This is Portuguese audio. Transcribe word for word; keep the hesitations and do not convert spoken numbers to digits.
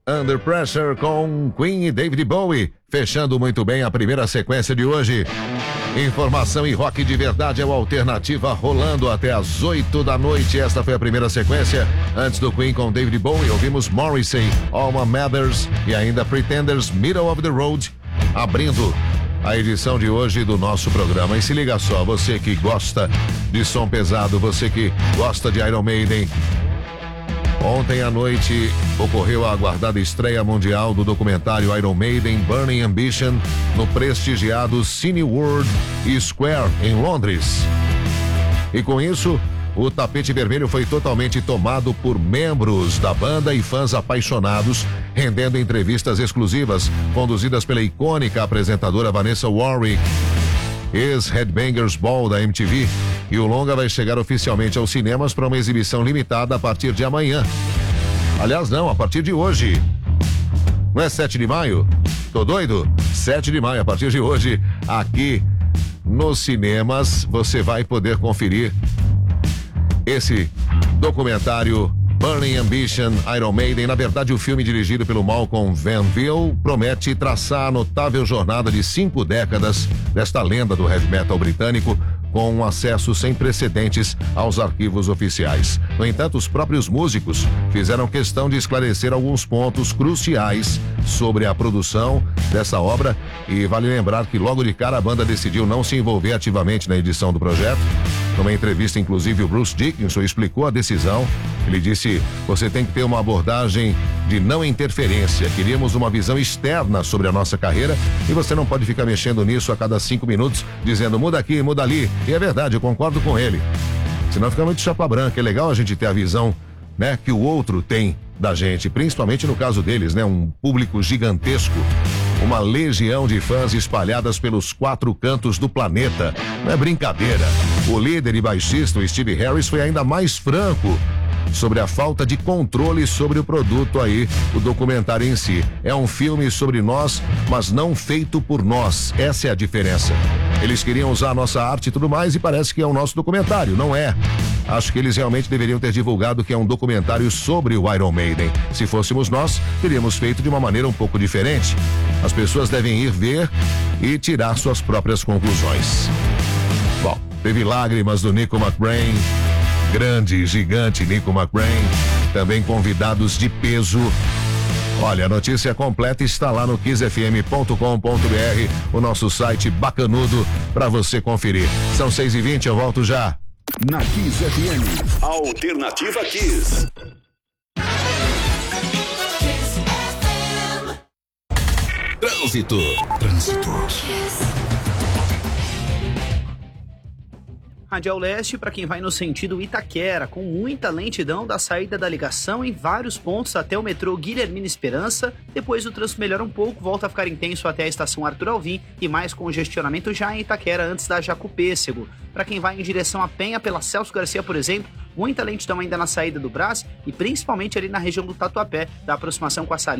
Under Pressure com Queen e David Bowie, fechando muito bem a primeira sequência de hoje. Informação e rock de verdade é o Alternativa, rolando até às oito da noite. Esta foi a primeira sequência. Antes do Queen com David Bowie, ouvimos Morrissey, Alma Matters e ainda Pretenders, Middle of the Road, abrindo a edição de hoje do nosso programa. E se liga só, você que gosta de som pesado, você que gosta de Iron Maiden, ontem à noite ocorreu a aguardada estreia mundial do documentário Iron Maiden Burning Ambition no prestigiado Cineworld Square em Londres. E com isso, o tapete vermelho foi totalmente tomado por membros da banda e fãs apaixonados, rendendo entrevistas exclusivas conduzidas pela icônica apresentadora Vanessa Warwick, ex-Headbangers Ball da M T V. E o longa vai chegar oficialmente aos cinemas para uma exibição limitada a partir de amanhã. Aliás, não, a partir de hoje. Não é sete de maio? Tô doido? sete de maio, a partir de hoje, aqui nos cinemas, você vai poder conferir esse documentário Burning Ambition, Iron Maiden. Na verdade, o filme dirigido pelo Malcolm Van Zyl promete traçar a notável jornada de cinco décadas desta lenda do heavy metal britânico, com um acesso sem precedentes aos arquivos oficiais. No entanto, os próprios músicos fizeram questão de esclarecer alguns pontos cruciais sobre a produção dessa obra, e vale lembrar que logo de cara a banda decidiu não se envolver ativamente na edição do projeto. Numa entrevista, inclusive, o Bruce Dickinson explicou a decisão. Ele disse: você tem que ter uma abordagem de não interferência. Queríamos uma visão externa sobre a nossa carreira e você não pode ficar mexendo nisso a cada cinco minutos, dizendo muda aqui, muda ali. E é verdade, eu concordo com ele. Senão fica muito chapa branca. É legal a gente ter a visão, né, que o outro tem da gente, principalmente no caso deles, né, um público gigantesco, uma legião de fãs espalhadas pelos quatro cantos do planeta. Não é brincadeira. O líder e baixista, o Steve Harris, foi ainda mais franco sobre a falta de controle sobre o produto aí, o documentário em si. É um filme sobre nós, mas não feito por nós. Essa é a diferença. Eles queriam usar a nossa arte e tudo mais, e parece que é o nosso documentário. Não é. Acho que eles realmente deveriam ter divulgado que é um documentário sobre o Iron Maiden. Se fôssemos nós, teríamos feito de uma maneira um pouco diferente. As pessoas devem ir ver e tirar suas próprias conclusões. Bom, teve lágrimas do Nico McBrain, grande, gigante Nico McBrain, também convidados de peso. Olha, a notícia completa está lá no kiss f m ponto com ponto b r, o nosso site bacanudo para você conferir. São seis e vinte, eu volto já. Na Kiss F M, Alternativa Kiss. Trânsito. Trânsito. Radial Leste para quem vai no sentido Itaquera, com muita lentidão da saída da ligação em vários pontos até o metrô Guilhermina Esperança. Depois o trânsito melhora um pouco, volta a ficar intenso até a estação Arthur Alvim e mais congestionamento já em Itaquera antes da Jacopêssego. Para quem vai em direção a Penha pela Celso Garcia, por exemplo, muita lentidão ainda na saída do Brás e principalmente ali na região do Tatuapé, da aproximação com a Salinha